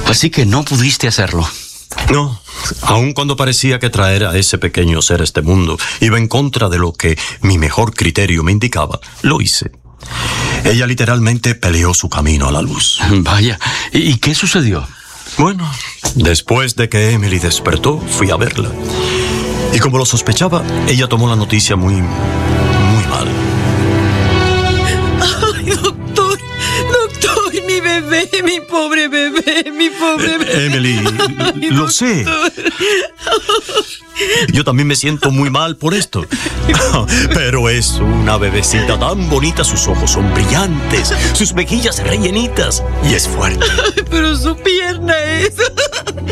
Así que no pudiste hacerlo. No, aun cuando parecía que traer a ese pequeño ser a este mundo iba en contra de lo que mi mejor criterio me indicaba, lo hice. Ella literalmente peleó su camino a la luz. Vaya, ¿y qué sucedió? Bueno, después de que Emily despertó, fui a verla. Y como lo sospechaba, ella tomó la noticia muy mal. Ay, doctor, mi bebé, mi pobre bebé, mi pobre bebé. Emily, Ay, lo sé. Yo también me siento muy mal por esto. Pero es una bebecita tan bonita, sus ojos son brillantes, sus mejillas rellenitas y es fuerte. Pero su pierna es...